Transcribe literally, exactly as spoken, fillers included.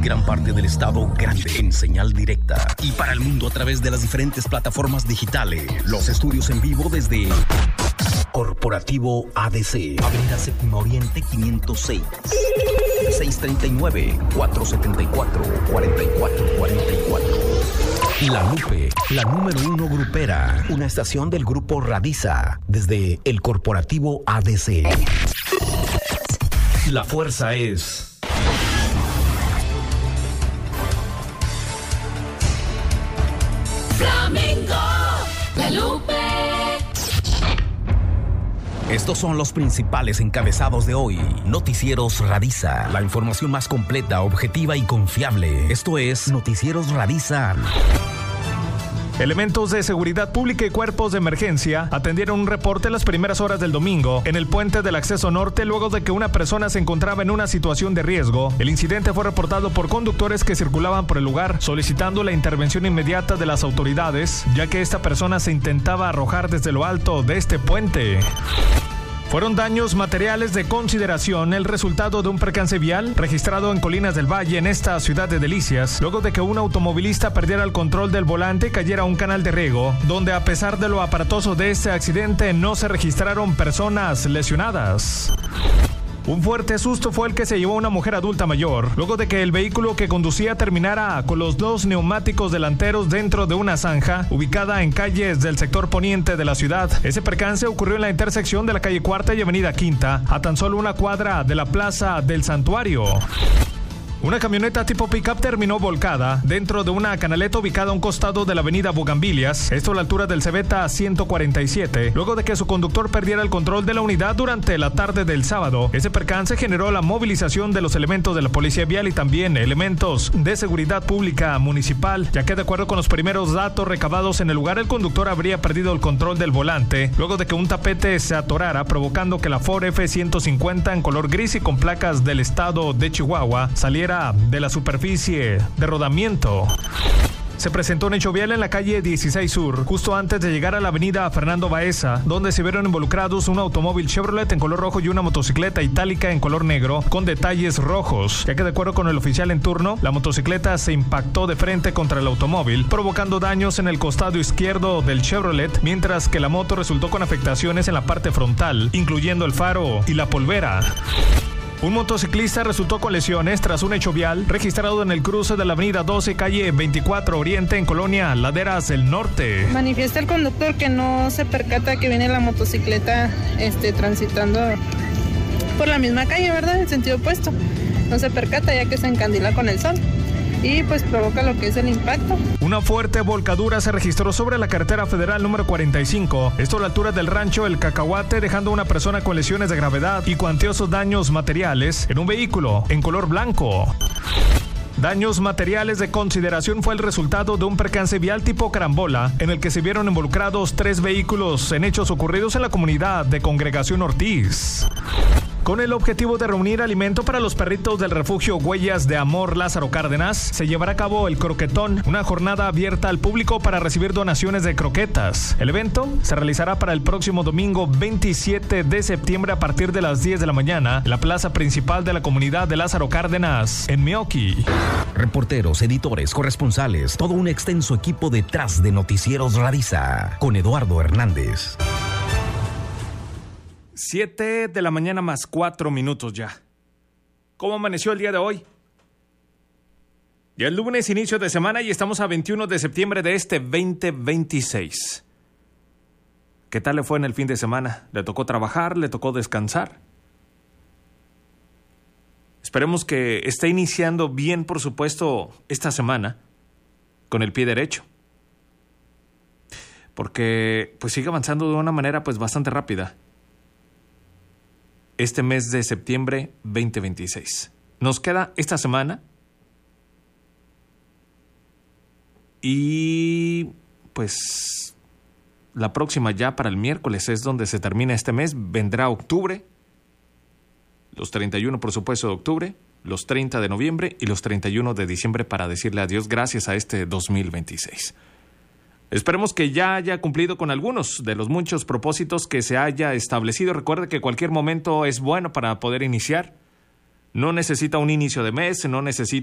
gran parte del estado grande en señal directa y para el mundo a través de las diferentes plataformas digitales. Los estudios en vivo desde Corporativo A D C, Avenida Séptima Oriente quinientos seis, seis treinta y nueve, cuatrocientos setenta y cuatro, cuarenta y cuatro cuarenta y cuatro. La Lupe, la número uno grupera, una estación del grupo Radiza, desde el Corporativo A D C. La fuerza es Flamenco, La Lupe. Estos son los principales encabezados de hoy. Noticieros Radiza, la información más completa, objetiva y confiable. Esto es Noticieros Radiza. Elementos de seguridad pública y cuerpos de emergencia atendieron un reporte en las primeras horas del domingo en el puente del acceso norte luego de que una persona se encontraba en una situación de riesgo. El incidente fue reportado por conductores que circulaban por el lugar solicitando la intervención inmediata de las autoridades, ya que esta persona se intentaba arrojar desde lo alto de este puente. Fueron daños materiales de consideración el resultado de un percance vial registrado en Colinas del Valle, en esta ciudad de Delicias, luego de que un automovilista perdiera el control del volante y cayera a un canal de riego, donde a pesar de lo aparatoso de este accidente no se registraron personas lesionadas. Un fuerte susto fue el que se llevó a una mujer adulta mayor, luego de que el vehículo que conducía terminara con los dos neumáticos delanteros dentro de una zanja ubicada en calles del sector poniente de la ciudad. Ese percance ocurrió en la intersección de la calle Cuarta y avenida Quinta, a tan solo una cuadra de la Plaza del Santuario. Una camioneta tipo pick-up terminó volcada dentro de una canaleta ubicada a un costado de la avenida Bugambilias, esto a la altura del Cebeta ciento cuarenta y siete, luego de que su conductor perdiera el control de la unidad durante la tarde del sábado. Ese percance generó la movilización de los elementos de la policía vial y también elementos de seguridad pública municipal, ya que de acuerdo con los primeros datos recabados en el lugar, el conductor habría perdido el control del volante, luego de que un tapete se atorara, provocando que la Ford F ciento cincuenta en color gris y con placas del estado de Chihuahua saliera de la superficie de rodamiento. Se presentó un hecho vial en la calle dieciséis Sur, justo antes de llegar a la avenida Fernando Baeza, donde se vieron involucrados un automóvil Chevrolet en color rojo y una motocicleta itálica en color negro con detalles rojos, ya que de acuerdo con el oficial en turno, la motocicleta se impactó de frente contra el automóvil, provocando daños en el costado izquierdo del Chevrolet, mientras que la moto resultó con afectaciones en la parte frontal, incluyendo el faro y la polvera. Un motociclista resultó con lesiones tras un hecho vial registrado en el cruce de la avenida doce, calle veinticuatro Oriente, en Colonia Laderas del Norte. Manifiesta el conductor que no se percata que viene la motocicleta este, transitando por la misma calle, ¿verdad? En sentido opuesto. No se percata ya que se encandila con el sol y pues provoca lo que es el impacto. Una fuerte volcadura se registró sobre la carretera federal número cuarenta y cinco, esto a la altura del rancho El Cacahuate, dejando a una persona con lesiones de gravedad y cuantiosos daños materiales en un vehículo en color blanco. Daños materiales de consideración fue el resultado de un percance vial tipo carambola, en el que se vieron involucrados tres vehículos en hechos ocurridos en la comunidad de Congregación Ortiz. Con el objetivo de reunir alimento para los perritos del refugio Huellas de Amor Lázaro Cárdenas, se llevará a cabo el Croquetón, una jornada abierta al público para recibir donaciones de croquetas. El evento se realizará para el próximo domingo veintisiete de septiembre a partir de las diez de la mañana en la plaza principal de la comunidad de Lázaro Cárdenas, en Meoqui. Reporteros, editores, corresponsales, todo un extenso equipo detrás de Noticieros Radiza, con Eduardo Hernández. Siete de la mañana más cuatro minutos ya. ¿Cómo amaneció el día de hoy? Ya el lunes, inicio de semana, y estamos a veintiuno de septiembre de este veinte veintiséis. ¿Qué tal le fue en el fin de semana? ¿Le tocó trabajar? ¿Le tocó descansar? Esperemos que esté iniciando bien, por supuesto, esta semana con el pie derecho. Porque pues sigue avanzando de una manera pues bastante rápida este mes de septiembre veinte veintiséis. Nos queda esta semana y pues la próxima ya para el miércoles es donde se termina este mes. Vendrá octubre, los treinta y uno por supuesto de octubre, los treinta de noviembre y los treinta y uno de diciembre para decirle adiós gracias a este dos mil veintiséis. Esperemos que ya haya cumplido con algunos de los muchos propósitos que se haya establecido. Recuerde que cualquier momento es bueno para poder iniciar. No necesita un inicio de mes, no necesita